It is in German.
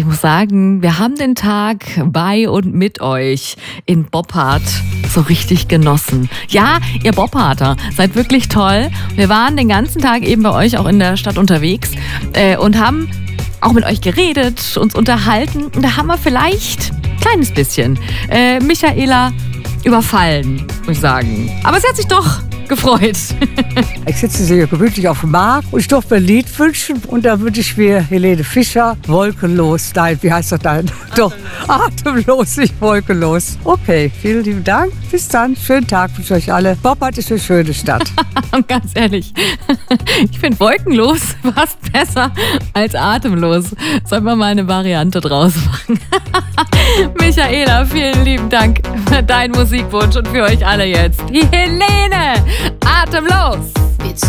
muss sagen, wir haben den Tag bei und mit euch in Boppard so richtig genossen. Ja, ihr Bopparder, seid wirklich toll. Wir waren den ganzen Tag eben bei euch auch in der Stadt unterwegs und haben auch mit euch geredet, uns unterhalten. Und da haben wir vielleicht ein kleines bisschen Michaela überfallen, muss ich sagen. Aber sie hat sich doch gefreut. Ich sitze sehr gemütlich auf dem Markt und ich durfte mir ein Lied wünschen. Und da wünsche ich mir Helene Fischer, Wolkenlos. Nein, wie heißt das denn? Doch, atemlos, nicht wolkenlos. Okay, vielen lieben Dank. Bis dann. Schönen Tag wünsche ich euch alle. Boppard ist eine schöne Stadt. Und ganz ehrlich, ich finde wolkenlos fast besser als atemlos. Sollen wir mal eine Variante draus machen? Michaela, vielen lieben Dank für deinen Musikwunsch und für euch alle jetzt. Die Helene, atemlos.